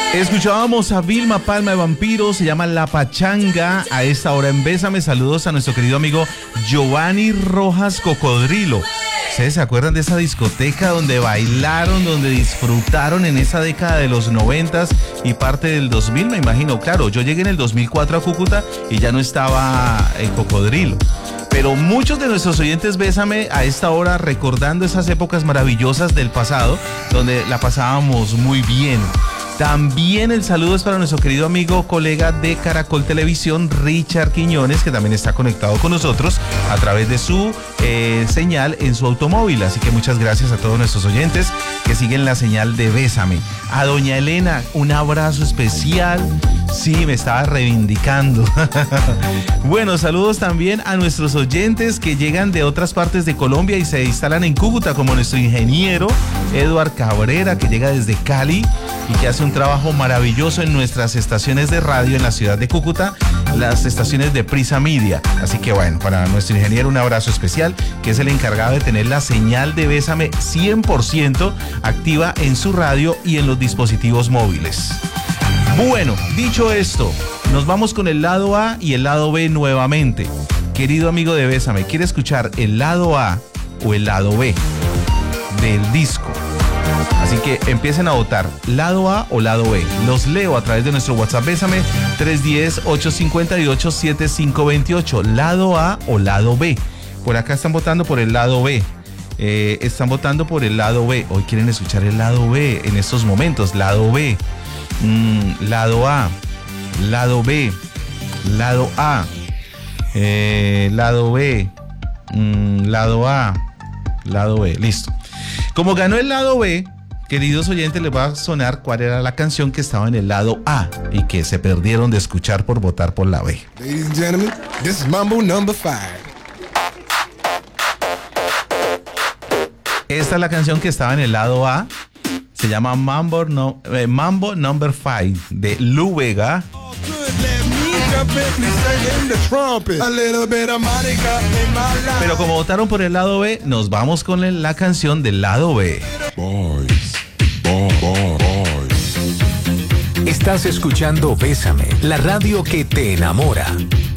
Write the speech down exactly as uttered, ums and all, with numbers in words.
Escuchábamos a Vilma Palma de Vampiro, se llama La Pachanga. A esta hora en Bésame, saludos a nuestro querido amigo Giovanni Rojas Cocodrilo. ¿Ustedes se acuerdan de esa discoteca donde bailaron, donde disfrutaron en esa década de los noventas y parte del dos mil? Me imagino, claro, yo llegué en el dos mil cuatro a Cúcuta y ya no estaba el Cocodrilo. Pero muchos de nuestros oyentes Bésame a esta hora recordando esas épocas maravillosas del pasado, donde la pasábamos muy bien. También el saludo es para nuestro querido amigo, colega de Caracol Televisión, Richard Quiñones, que también está conectado con nosotros a través de su eh, señal en su automóvil. Así que muchas gracias a todos nuestros oyentes que siguen la señal de Bésame. A doña Elena, un abrazo especial. Sí, me estaba reivindicando. Bueno, saludos también a nuestros oyentes que llegan de otras partes de Colombia y se instalan en Cúcuta, como nuestro ingeniero Eduard Cabrera, que llega desde Cali y que hace un trabajo maravilloso en nuestras estaciones de radio en la ciudad de Cúcuta, las estaciones de Prisa Media. Así que bueno, para nuestro ingeniero un abrazo especial, que es el encargado de tener la señal de Bésame cien por ciento activa en su radio y en los dispositivos móviles. Bueno, dicho esto, nos vamos con el lado A y el lado B nuevamente. Querido amigo de Bésame, ¿quiere escuchar el lado A o el lado B del disco? Así que empiecen a votar, lado A o lado B. Los leo a través de nuestro WhatsApp Bésame tres uno cero, ocho cinco ocho, siete cinco dos ocho. Lado A o lado B. Por acá están votando por el lado B. Eh, están votando por el lado B. Hoy quieren escuchar el lado B en estos momentos. Lado B. Mm, lado A. Lado B. Lado A. Eh, lado B. Mm, lado A. Lado B. Listo. Como ganó el lado B, queridos oyentes, les va a sonar cuál era la canción que estaba en el lado A y que se perdieron de escuchar por votar por la B. Ladies and gentlemen, this is Mambo number five. Esta es la canción que estaba en el lado A. Se llama Mambo, no, eh, Mambo number five de Lu Vega. Pero como votaron por el lado B, nos vamos con la canción del lado B. Boys, boys, boys. Estás escuchando Bésame, la radio que te enamora.